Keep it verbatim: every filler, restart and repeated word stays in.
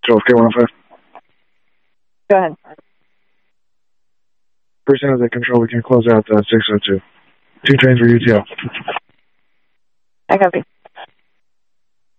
twelve K one oh five. Go ahead. Person has a control, we can close out uh, six oh two. Two trains for U T L. I copy.